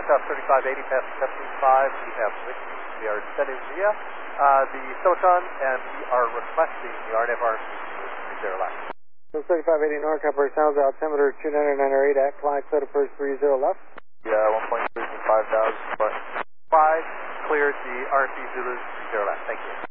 South 3580 past Neptune 5. We have Whitney. We are sending via the Silicon, and we are requesting the RNAV RMC 30 left. So 3580 NorCal, sounds altimeter 29908 at Clyde, Soda First 30 left. Yeah, 1.35,000, but 5, cleared the RMC Zulu 30 left. Thank you.